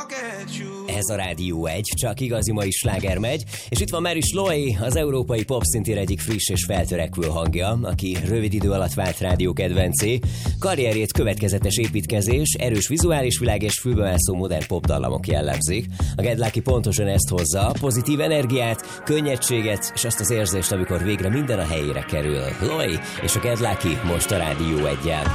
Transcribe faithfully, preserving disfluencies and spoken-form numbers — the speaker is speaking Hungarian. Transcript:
Ez a Rádió egy, csak igazi mai sláger megy, és itt van Mary Sloey, az európai popszintér egyik friss és feltörekvő hangja, aki rövid idő alatt vált rádió kedvencé. Karrierjét következetes építkezés, erős vizuális világ és fülbemászó modern popdallamok jellemzik. A Get Lucky pontosan ezt hozza, pozitív energiát, könnyedséget, és azt az érzést, amikor végre minden a helyére kerül. Loy és a Get Lucky most a Rádió egyen.